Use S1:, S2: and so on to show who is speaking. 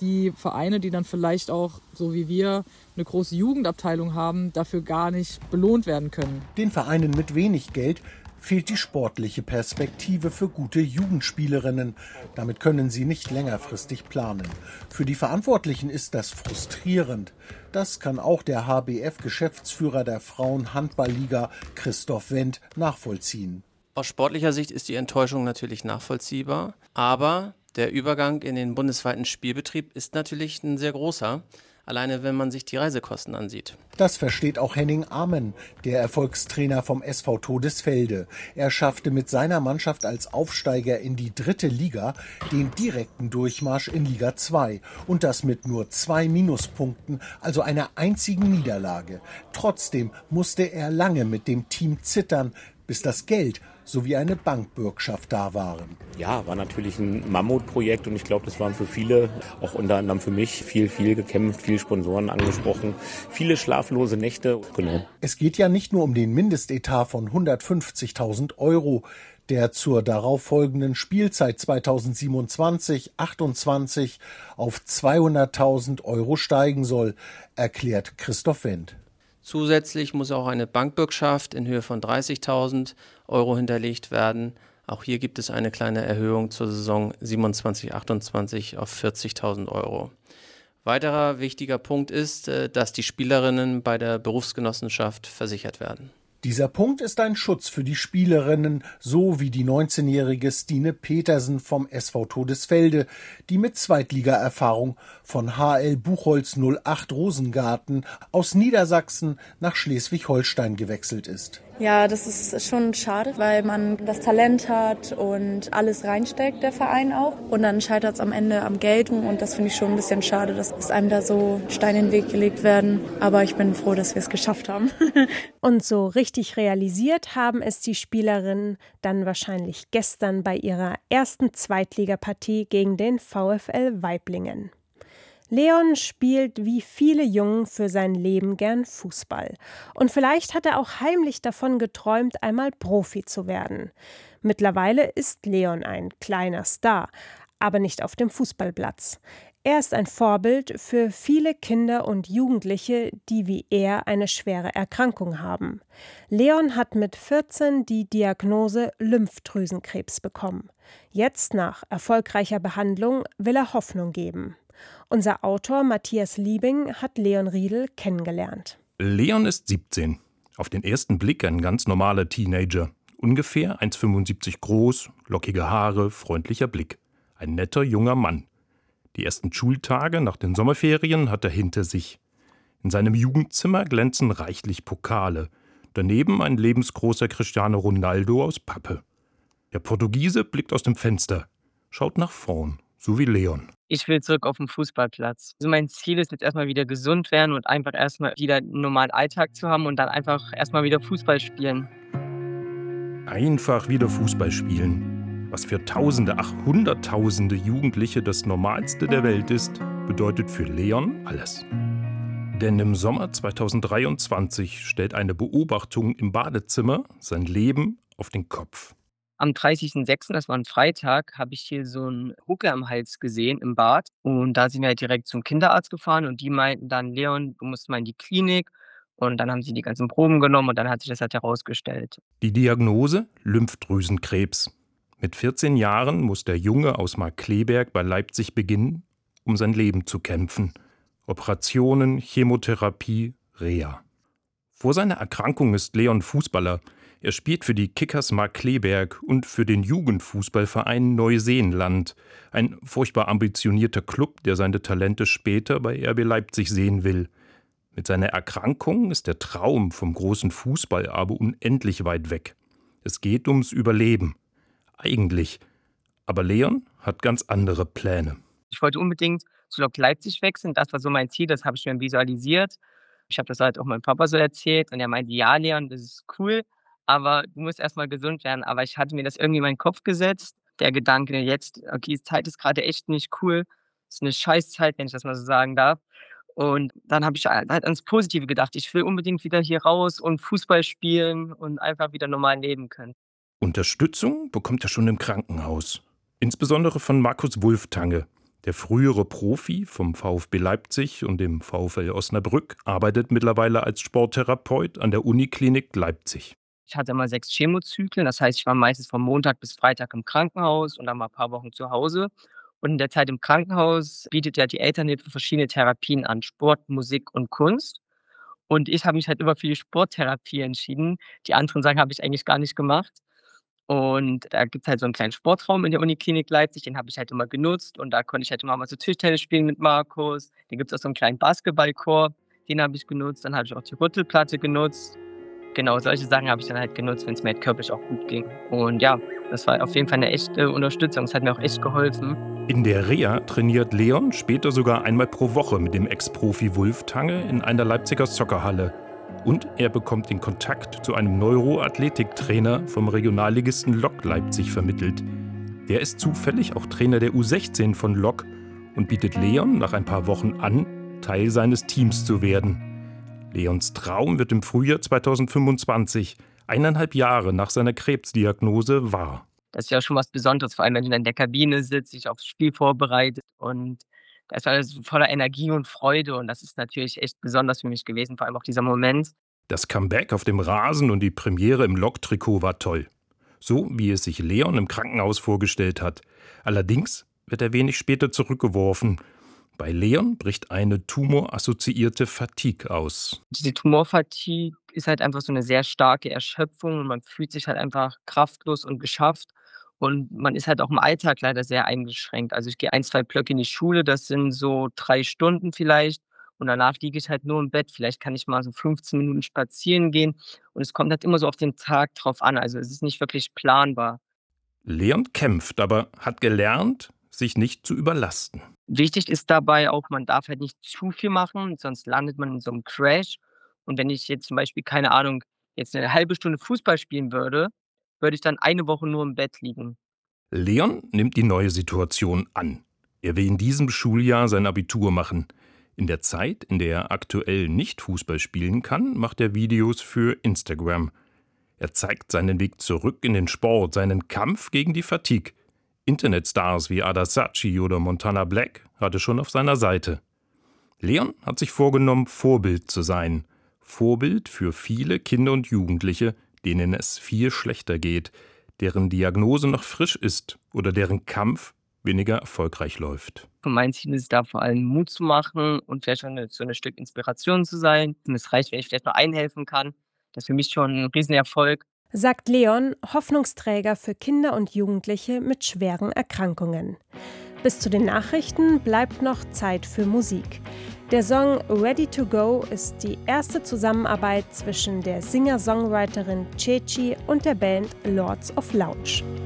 S1: die Vereine, die dann vielleicht auch, so wie wir, eine große Jugendabteilung haben, dafür gar nicht belohnt werden können.
S2: Den Vereinen mit wenig Geld fehlt die sportliche Perspektive für gute Jugendspielerinnen. Damit können sie nicht längerfristig planen. Für die Verantwortlichen ist das frustrierend. Das kann auch der HBF-Geschäftsführer der Frauenhandballliga Christoph Wendt nachvollziehen.
S3: Aus sportlicher Sicht ist die Enttäuschung natürlich nachvollziehbar, aber der Übergang in den bundesweiten Spielbetrieb ist natürlich ein sehr großer, alleine wenn man sich die Reisekosten ansieht.
S2: Das versteht auch Henning Amen, der Erfolgstrainer vom SV Todesfelde. Er schaffte mit seiner Mannschaft als Aufsteiger in die 3. Liga den direkten Durchmarsch in Liga 2 und das mit nur 2 Minuspunkten, also einer einzigen Niederlage. Trotzdem musste er lange mit dem Team zittern, bis das Geld sowie eine Bankbürgschaft da waren.
S4: Ja, war natürlich ein Mammutprojekt und ich glaube, das waren für viele, auch unter anderem für mich, viel gekämpft, viele Sponsoren angesprochen, viele schlaflose Nächte. Genau.
S2: Es geht ja nicht nur um den Mindestetat von 150.000 €, der zur darauffolgenden Spielzeit 2027/28 auf 200.000 € steigen soll, erklärt Christoph Wendt.
S3: Zusätzlich muss auch eine Bankbürgschaft in Höhe von 30.000 € hinterlegt werden. Auch hier gibt es eine kleine Erhöhung zur Saison 27/28 auf 40.000 €. Weiterer wichtiger Punkt ist, dass die Spielerinnen bei der Berufsgenossenschaft versichert werden.
S2: Dieser Punkt ist ein Schutz für die Spielerinnen, so wie die 19-jährige Stine Petersen vom SV Todesfelde, die mit Zweitligaerfahrung von HL Buchholz 08 Rosengarten aus Niedersachsen nach Schleswig-Holstein gewechselt ist.
S5: Ja, das ist schon schade, weil man das Talent hat und alles reinsteckt, der Verein auch. Und dann scheitert es am Ende am Geld und das finde ich schon ein bisschen schade, dass einem da so Steine in den Weg gelegt werden. Aber ich bin froh, dass wir es geschafft haben.
S6: Und so richtig realisiert haben es die Spielerinnen dann wahrscheinlich gestern bei ihrer ersten Zweitligapartie gegen den VfL Waiblingen. Leon spielt wie viele Jungen für sein Leben gern Fußball. Und vielleicht hat er auch heimlich davon geträumt, einmal Profi zu werden. Mittlerweile ist Leon ein kleiner Star, aber nicht auf dem Fußballplatz. Er ist ein Vorbild für viele Kinder und Jugendliche, die wie er eine schwere Erkrankung haben. Leon hat mit 14 die Diagnose Lymphdrüsenkrebs bekommen. Jetzt, nach erfolgreicher Behandlung, will er Hoffnung geben. Unser Autor Matthias Liebing hat Leon Riedel kennengelernt.
S7: Leon ist 17. Auf den ersten Blick ein ganz normaler Teenager. Ungefähr 1,75 groß, lockige Haare, freundlicher Blick. Ein netter junger Mann. Die ersten Schultage nach den Sommerferien hat er hinter sich. In seinem Jugendzimmer glänzen reichlich Pokale. Daneben ein lebensgroßer Cristiano Ronaldo aus Pappe. Der Portugiese blickt aus dem Fenster, schaut nach vorn, so wie Leon.
S8: Ich will zurück auf den Fußballplatz. Also mein Ziel ist jetzt erstmal wieder gesund werden und einfach erstmal wieder einen normalen Alltag zu haben und dann einfach erstmal wieder Fußball spielen.
S7: Einfach wieder Fußball spielen. Was für Tausende, Hunderttausende Jugendliche das Normalste der Welt ist, bedeutet für Leon alles. Denn im Sommer 2023 stellt eine Beobachtung im Badezimmer sein Leben auf den Kopf.
S8: Am 30.06., das war ein Freitag, habe ich hier so einen Huckel am Hals gesehen im Bad. Und da sind wir halt direkt zum Kinderarzt gefahren und die meinten dann, Leon, du musst mal in die Klinik. Und dann haben sie die ganzen Proben genommen und dann hat sich das halt herausgestellt.
S7: Die Diagnose: Lymphdrüsenkrebs. Mit 14 Jahren muss der Junge aus Markkleeberg bei Leipzig beginnen, um sein Leben zu kämpfen. Operationen, Chemotherapie, Reha. Vor seiner Erkrankung ist Leon Fußballer. Er spielt für die Kickers Markkleeberg und für den Jugendfußballverein Neuseenland. Ein furchtbar ambitionierter Club, der seine Talente später bei RB Leipzig sehen will. Mit seiner Erkrankung ist der Traum vom großen Fußball aber unendlich weit weg. Es geht ums Überleben. Eigentlich. Aber Leon hat ganz andere Pläne.
S8: Ich wollte unbedingt zu Lok Leipzig wechseln. Das war so mein Ziel, das habe ich mir visualisiert. Ich habe das halt auch meinem Papa so erzählt und er meinte, ja Leon, das ist cool, aber du musst erstmal gesund werden. Aber ich hatte mir das irgendwie in meinen Kopf gesetzt. Der Gedanke jetzt, okay, die Zeit ist gerade echt nicht cool. Das ist eine Scheißzeit, wenn ich das mal so sagen darf. Und dann habe ich halt ans Positive gedacht. Ich will unbedingt wieder hier raus und Fußball spielen und einfach wieder normal leben können.
S7: Unterstützung bekommt er schon im Krankenhaus. Insbesondere von Markus Wulftange. Der frühere Profi vom VfB Leipzig und dem VfL Osnabrück arbeitet mittlerweile als Sporttherapeut an der Uniklinik Leipzig.
S8: Ich hatte immer 6 Chemozyklen, das heißt, ich war meistens von Montag bis Freitag im Krankenhaus und dann mal ein paar Wochen zu Hause. Und in der Zeit im Krankenhaus bietet ja die Elternhilfe verschiedene Therapien an, Sport, Musik und Kunst. Und ich habe mich halt immer für die Sporttherapie entschieden. Die anderen Sachen habe ich eigentlich gar nicht gemacht. Und da gibt es halt so einen kleinen Sportraum in der Uniklinik Leipzig, den habe ich halt immer genutzt. Und da konnte ich halt immer mal so Tischtennis spielen mit Markus. Da gibt es auch so einen kleinen Basketballkorb, den habe ich genutzt. Dann habe ich auch die Rüttelplatte genutzt. Genau, solche Sachen habe ich dann halt genutzt, wenn es mir halt körperlich auch gut ging. Und ja, das war auf jeden Fall eine echte Unterstützung. Es hat mir auch echt geholfen.
S7: In der Reha trainiert Leon später sogar einmal pro Woche mit dem Ex-Profi Wulf Tange in einer Leipziger Soccerhalle. Und er bekommt den Kontakt zu einem Neuroathletiktrainer vom Regionalligisten Lok Leipzig vermittelt. Der ist zufällig auch Trainer der U16 von Lok und bietet Leon nach ein paar Wochen an, Teil seines Teams zu werden. Leons Traum wird im Frühjahr 2025, 1,5 Jahre nach seiner Krebsdiagnose, wahr.
S8: Das ist ja schon was Besonderes, vor allem wenn du in der Kabine sitzt, dich aufs Spiel vorbereitet und da ist alles voller Energie und Freude und das ist natürlich echt besonders für mich gewesen, vor allem auch dieser Moment.
S7: Das Comeback auf dem Rasen und die Premiere im Lok-Trikot war toll. So wie es sich Leon im Krankenhaus vorgestellt hat. Allerdings wird er wenig später zurückgeworfen. Bei Leon bricht eine tumorassoziierte Fatigue aus.
S8: Diese Tumorfatigue ist halt einfach so eine sehr starke Erschöpfung und man fühlt sich halt einfach kraftlos und geschafft. Und man ist halt auch im Alltag leider sehr eingeschränkt. Also ich gehe 1, 2 Blöcke in die Schule, das sind so 3 Stunden vielleicht. Und danach liege ich halt nur im Bett. Vielleicht kann ich mal so 15 Minuten spazieren gehen. Und es kommt halt immer so auf den Tag drauf an. Also es ist nicht wirklich planbar.
S7: Leon kämpft, aber hat gelernt, sich nicht zu überlasten.
S8: Wichtig ist dabei auch, man darf halt nicht zu viel machen, sonst landet man in so einem Crash. Und wenn ich jetzt zum Beispiel, keine Ahnung, jetzt eine halbe Stunde Fußball spielen würde ich dann eine Woche nur im Bett liegen.
S7: Leon nimmt die neue Situation an. Er will in diesem Schuljahr sein Abitur machen. In der Zeit, in der er aktuell nicht Fußball spielen kann, macht er Videos für Instagram. Er zeigt seinen Weg zurück in den Sport, seinen Kampf gegen die Fatigue. Internetstars wie Ada Saatchi oder Montana Black hat er schon auf seiner Seite. Leon hat sich vorgenommen, Vorbild zu sein. Vorbild für viele Kinder und Jugendliche, denen es viel schlechter geht, deren Diagnose noch frisch ist oder deren Kampf weniger erfolgreich läuft.
S8: Mein Ziel ist da vor allem Mut zu machen und vielleicht schon so ein Stück Inspiration zu sein. Und es reicht, wenn ich vielleicht nur einhelfen kann. Das ist für mich schon ein Riesenerfolg.
S6: Sagt Leon, Hoffnungsträger für Kinder und Jugendliche mit schweren Erkrankungen. Bis zu den Nachrichten bleibt noch Zeit für Musik. Der Song Ready to Go ist die erste Zusammenarbeit zwischen der Singer-Songwriterin Ceci und der Band Lords of Lounge.